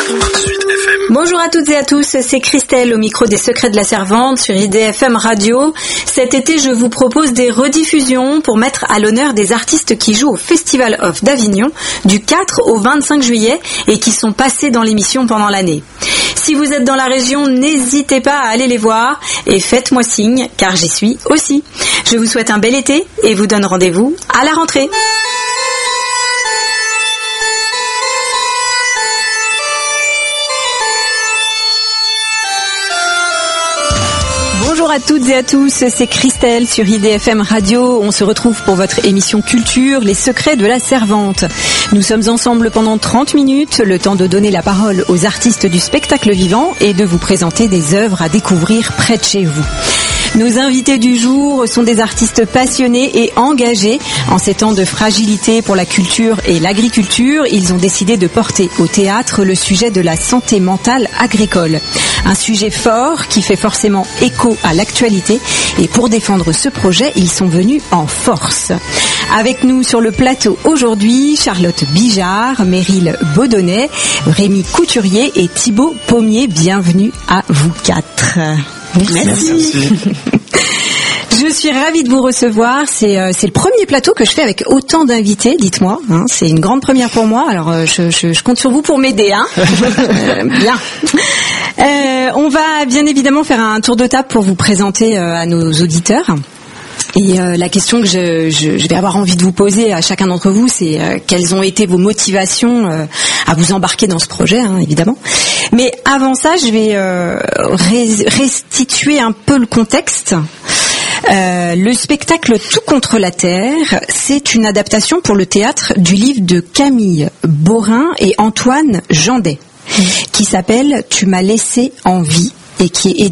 Bonjour à toutes et à tous, c'est Christelle au micro des Secrets de la Servante sur IDFM Radio. Cet été, je vous propose des rediffusions pour mettre à l'honneur des artistes qui jouent au Festival of d'Avignon du 4 au 25 juillet et qui sont passés dans l'émission pendant l'année. Si vous êtes dans la région, n'hésitez pas à aller les voir et faites-moi signe car j'y suis aussi. Je vous souhaite un bel été et vous donne rendez-vous à la rentrée. Bonjour à toutes et à tous, c'est Christelle sur IDFM Radio. On se retrouve pour votre émission Culture, les secrets de la servante. Nous sommes ensemble pendant 30 minutes, le temps de donner la parole aux artistes du spectacle vivant et de vous présenter des œuvres à découvrir près de chez vous. Nos invités du jour sont des artistes passionnés et engagés. En ces temps de fragilité pour la culture et l'agriculture, ils ont décidé de porter au théâtre le sujet de la santé mentale agricole. Un sujet fort qui fait forcément écho à l'actualité. Et pour défendre ce projet, ils sont venus en force. Avec nous sur le plateau aujourd'hui, Charlotte Bijard, Meryl Baudonnet, Rémi Couturier et Thibaut Pommier. Bienvenue à vous quatre. Merci. Je suis ravie de vous recevoir. C'est le premier plateau que je fais avec autant d'invités, dites-moi. Hein, c'est une grande première pour moi. Alors je compte sur vous pour m'aider. Hein. Bien. On va bien évidemment faire un tour de table pour vous présenter à nos auditeurs. Et la question que je vais avoir envie de vous poser à chacun d'entre vous, c'est quelles ont été vos motivations à vous embarquer dans ce projet, hein, évidemment. Mais avant ça, je vais restituer un peu le contexte. Le spectacle Tout contre la terre, c'est une adaptation pour le théâtre du livre de Camille Borin et Antoine Jandet, qui s'appelle Tu m'as laissé en vie et qui est